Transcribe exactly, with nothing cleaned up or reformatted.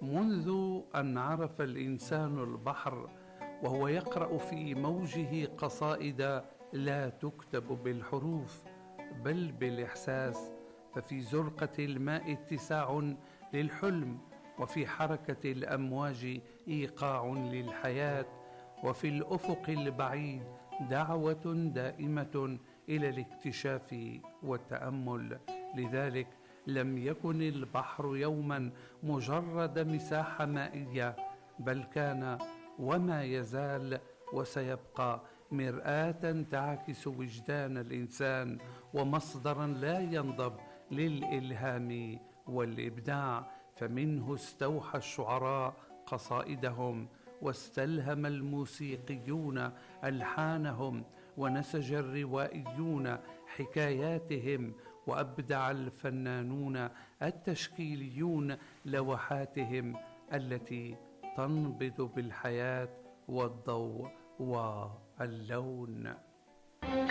منذ أن عرف الإنسان البحر وهو يقرأ في موجه قصائد لا تكتب بالحروف بل بالإحساس، ففي زرقة الماء اتساع للحلم، وفي حركة الأمواج إيقاع للحياة، وفي الأفق البعيد دعوة دائمة إلى الاكتشاف والتأمل. لذلك لم يكن البحر يوما مجرد مساحة مائية، بل كان وما يزال وسيبقى مرآة تعكس وجدان الإنسان، ومصدرا لا ينضب للإلهام والإبداع. فمنه استوحى الشعراء قصائدهم، واستلهم الموسيقيون ألحانهم، ونسج الروائيون حكاياتهم، وأبدع الفنانون التشكيليون لوحاتهم التي تنبض بالحياة والضوء واللون.